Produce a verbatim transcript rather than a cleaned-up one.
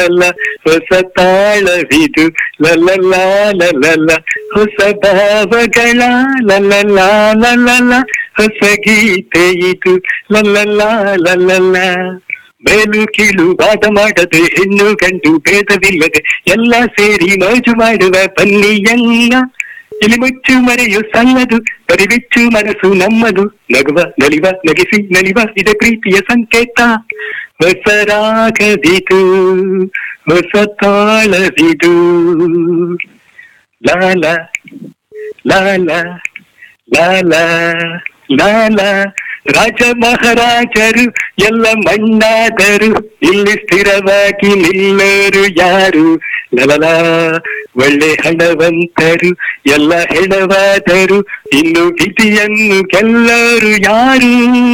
ಲಲ ಹೊಸ ತಾಳವಿದು ಲಲ ಲಲ ಹೊಸ ಭಾವಗಳ ಲಲ ಲಲ ಹೊಸ ಗೀತೆ ಇದು ಲಲ ಲಲ. ಮೇಲು ಕೀಳು ವಾದ ಮಾಡದೆ ಹೆಣ್ಣು ಗಂಡು ಭೇದವಿಲ್ಲದೆ ಎಲ್ಲ ಸೇರಿ ಮೋಜು ಮಾಡುವ ಬನ್ನಿಯಲ್ಲ. ಇಲ್ಲಿ ಮುಚ್ಚು ಮರೆಯು ಸಲ್ಲದು ಪರಿಬಿಚ್ಚು ಮನಸ್ಸು ನಮ್ಮದು. ನಗುವ ನಲಿವ ನಗಿಸಿ ನಲಿವ ಇದೆ ಪ್ರೀತಿಯ ಸಂಕೇತ. ಹೊಸ ರಾಗವಿದು ಹೊಸ ತಾಳವಿದು ಲಾಲ ಲಾಲ ಲಾಲ ಲಾಲ. ರಾಜ ಮಹಾರಾಜರು ಎಲ್ಲ ಮಣ್ಣಾದರು ಇಲ್ಲಿ ಸ್ಥಿರವಾಗಿ ನಿಲ್ಲರು ಯಾರು ಲಲಲ. ಒಳ್ಳೆ ಹಣವಂತರು ಎಲ್ಲ ಹೆಣವಾದರು ಇನ್ನು ವಿಧಿಯನ್ನು ಗೆಲ್ಲರು ಯಾರು.